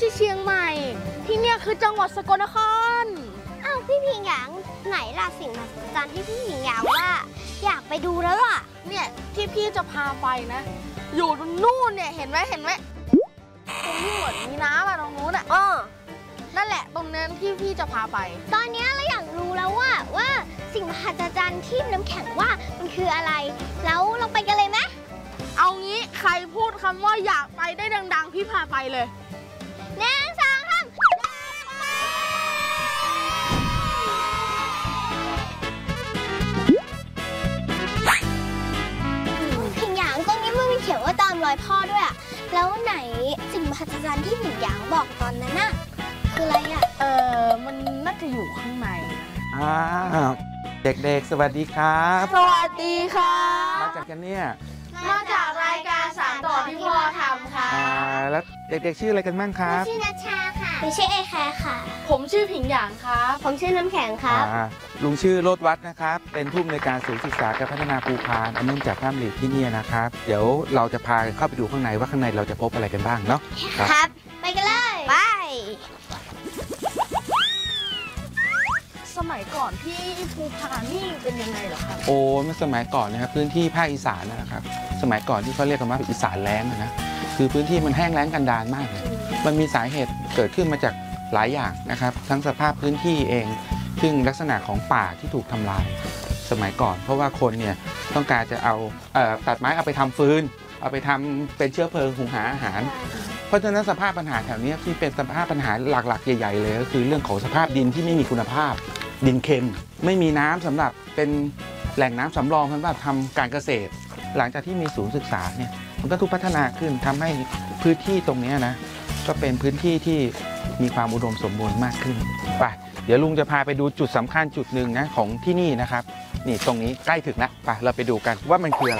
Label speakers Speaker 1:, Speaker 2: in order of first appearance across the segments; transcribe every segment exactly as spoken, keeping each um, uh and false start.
Speaker 1: ช่เชียงใหม่ที่เนี่ยคือจังหวัดสกลนคร
Speaker 2: อ้าวพี่ผิงหยางไหนล่ะสิ่งมหัศจรรย์ที่พี่ผิงหยางว่าอยากไปดูแล้วล่ะ
Speaker 1: เนี่ยที่พี่จะพาไปนะอยู่ตรงนู่นเนี่ยเห็นไหมเห็นไหมตรงที่เหมือนมีน้ำอะตรงนู้นอะอ๋อนั่นแหละตรงนั้นที่พี่จะพาไป
Speaker 2: ตอนนี้เราอยากรู้แล้วว่าว่าสิ่งมหัศจรรย์ที่น้ำแข็งว่ามันคืออะไรแล้วเราไปกันเลยไหม
Speaker 1: เอางี้ใครพูดคำว่าอยากไปได้ดังๆพี่พาไปเลย
Speaker 2: หนึ่งสองสามผิงหยางตรงนี้มันมีเขียนว่าตามรอยพ่อด้วยอะแล้วไหนสิ่งมหัศจรรย์ที่ผิงหยางบอกตอนนั้นน่ะคืออะไรอะ
Speaker 1: เออมันน่าจะอยู่ข้างใน
Speaker 3: อ้าวเด็กๆสวัสดีครับ
Speaker 1: สวัสดีค่ะ
Speaker 3: มาจากกันเนี่ย
Speaker 1: มาจากรายการสานต่อที่พ่อทำค่ะ
Speaker 3: อ่าแล้วเด็กๆชื่ออะไรกันบ้างครับ
Speaker 2: ชื่อนัชชาค่ะหนูชื่อเอแคร์ค่ะ
Speaker 1: ผมชื่อผิงหยางครับ
Speaker 2: ผมชื่อน้ำแข็งครับ
Speaker 3: ลุงชื่อโรจน์วัฒน์นะครับเป็นผู้อำนวยการศูนย์ศึกษาการพัฒนาภูพานอันเนื่องจากพระมหาที่นี่นะครับเดี๋ยวเราจะพาเข้าไปดูข้างในว่าข้างในเราจะพบอะไรกันบ้างเนาะ
Speaker 2: ครับไปกันเลยไป
Speaker 1: สมัยก่อนที่ภูพานนี่เป็นยังไงเหรอครับ
Speaker 3: โอ้เมื่อสมัยก่อนนะครับพื้นที่ภาคอีสานนะครับสมัยก่อนที่เขาเรียกกันว่าอีสานแล้งนะคือพื้นที่มันแห้งแล้งกันดารมากเลยมันมีสาเหตุเกิดขึ้นมาจากหลายอย่างนะครับทั้งสภาพพื้นที่เองซึ่งลักษณะของป่าที่ถูกทำลายสมัยก่อนเพราะว่าคนเนี่ยต้องการจะเอาเอ่อตัดไม้เอาไปทำฟืนเอาไปทำเป็นเชื้อเพลิงหุงหาอาหารเพราะฉะนั้นสภาพปัญหาแถวนี้ที่เป็นสภาพปัญหาหลักๆใหญ่ๆเลยก็คือเรื่องของสภาพดินที่ไม่มีคุณภาพดินเค็มไม่มีน้ำสำหรับเป็นแหล่งน้ำสำรองสำหรับทำการเกษตรหลังจากที่มีศูนย์ศึกษาเนี่ยมันก็ถูกพัฒนาขึ้นทำให้พื้นที่ตรงนี้นะก็เป็นพื้นที่ที่มีความอุดมสมบูรณ์มากขึ้นไปเดี๋ยวลุงจะพาไปดูจุดสำคัญจุดหนึ่งนะของที่นี่นะครับนี่ตรงนี้ใกล้ถึงแล้วไปเราไปดูกันว่ามันคืออะไร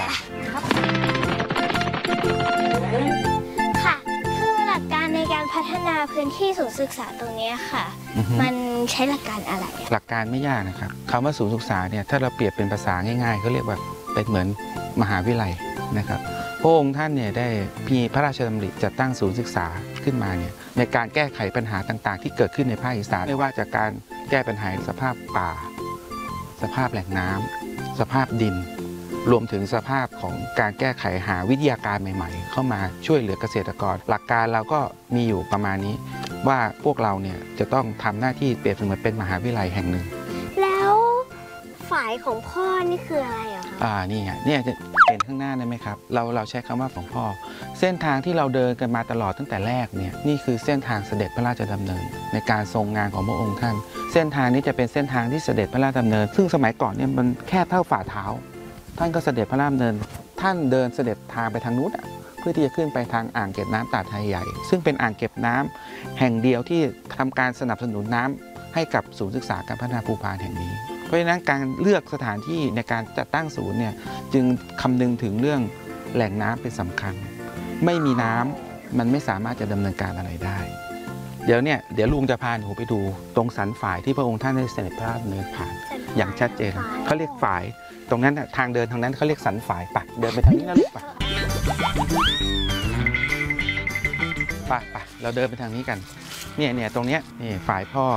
Speaker 2: ค่ะคือหลักการในการพัฒนาพื้นที่ศูนย์ศึกษาตรงนี้ค่ะมันใช้หลักการอะไร
Speaker 3: หลักการไม่ยากนะครับคำว่าศูนย์ศึกษาเนี่ยถ้าเราเปรียบเป็นภาษาง่ายๆเขาเรียกว่าเป็นเหมือนมหาวิทยาลัยนะครับพระองค์ท่านเนี่ยได้มีพระราชดำริจัดตั้งศูนย์ศึกษาขึ้นมาเนี่ยในการแก้ไขปัญหาต่างๆที่เกิดขึ้นในภาคอีสานไม่ว่าจากการแก้ปัญหาสภาพป่าสภาพแหล่งน้ำสภาพดินรวมถึงสภาพของการแก้ไขหาวิทยาการใหม่ๆเข้ามาช่วยเหลือเกษตรกรหลักการเราก็มีอยู่ประมาณนี้ว่าพวกเราเนี่ยจะต้องทำหน้าที่เปรียบเสมือนเป็นมหาวิทยาลัยแห่งหนึ่ง
Speaker 2: แล้วฝ่ายของพ่อนี่คืออะไรอ่ะคะ
Speaker 3: อ่านี่ไงเนี่ยจะเห็นข้างหน้าได้ไหมครับเราเราใช้คำว่าของพ่อเส้นทางที่เราเดินกันมาตลอดตั้งแต่แรกเนี่ยนี่คือเส้นทางเสด็จพระราชดำเนินในการทรงงานของพระองค์ท่านเส้นทางนี้จะเป็นเส้นทางที่เสด็จพระราชดำเนินซึ่งสมัยก่อนเนี่ยมันแค่เท่าฝ่าเท้าท่านก็เสด็จพระราชดำเนินท่านเดินเสด็จทางไปทางนู้นเพื่อที่จะขึ้นไปทางอ่างเก็บน้ำตาดไทยใหญ่ซึ่งเป็นอ่างเก็บน้ำแห่งเดียวที่ทำการสนับสนุนน้ำให้กับศูนย์ศึกษาการพัฒนาภูพานแห่งนี้เพราะฉะนั้นการเลือกสถานที่ในการจัดตั้งศูนย์เนี่ยจึงคำนึงถึงเรื่องแหล่งน้ำเป็นสำคัญไม่มีน้ำมันไม่สามารถจะดำเนินการอะไรได้เดี๋ยวเนี่ยเดี๋ยวลุงจะพาหนูไปดูตรงสันฝ่ายที่พระองค์ท่านได้เสด็จพระราชดำเนินผ่านอย่างชัดเจนเขาเรียกฝ่ายตรงนั้นทางเดินทางนั้นเขาเรียกสันฝ่ายไปเดินไปทางนี้นะลูกไปไปไปเราเดินไปทางนี้กันเนี่ยเนี่ยตรงเนี้ยนี่ฝ่ายพ่อ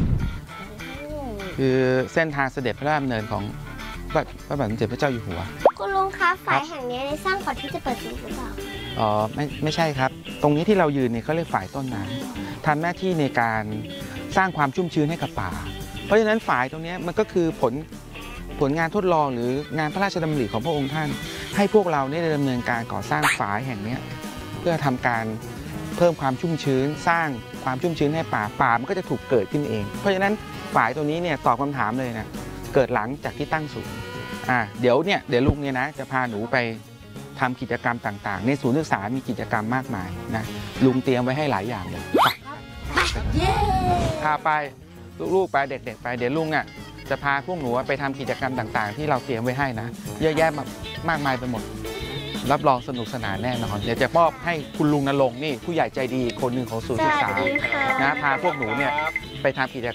Speaker 3: คือเส้นทางเสด็จพระราชดำเนินของพระพระบาทสมเด็จพระเจ้าอยู่หัว
Speaker 2: คุณลุงคะฝ่ายแห่งนี้ได้สร้างก่อนที่จะเปิดศูนย์หรือเปล่า
Speaker 3: อ๋อไม่ไม่ใช่ครับตรงนี้ที่เรายืนเนี่ยเขาเรียกฝ่ายต้นน้ำทำหน้าที่ในการสร้างความชุ่มชื้นให้กับป่าเพราะฉะนั้นฝ่ายตรงนี้มันก็คือผลผลงานทดลองหรืองานพระราชดำริของพระองค์ท่านให้พวกเราได้ดำเนินการก่อสร้างฝ่ายแห่งนี้เพื่อทำการเพิ่มความชุ่มชื้นสร้างความชุ่มชื้นให้ป่าป่ามันก็จะถูกเกิดขึ้นเองเพราะฉะนั้นฝ่ายตัวนี้เนี่ยตอบคำถามเลยนะเกิดหลังจากที่ตั้งศูนย์อ่าเดี๋ยวเนี่ยเดี๋ยวลุงเนี่ยนะจะพาหนูไปทำกิจกรรมต่างๆในศูนย์ศึกษามีกิจกรรมมากมายนะลุงเตรียมไว้ให้หลายอย่างเลยไปพาไปลูกๆไปเด็กๆไปเดี๋ยวลุงอ่ะจะพาพวกหนูไปทำกิจกรรมต่างๆที่เราเตรียมไว้ให้นะเยอะแยะมากมายไปหมดรับรองสนุกสนานแน่นอนเดี๋ยวจะมอบให้คุณลุงณรงค์นี่ผู้ใหญ่ใจดีคนหนึ่งของศูนย์ศึกษานะพาพวกหนูเนี่ยไปทำกิจ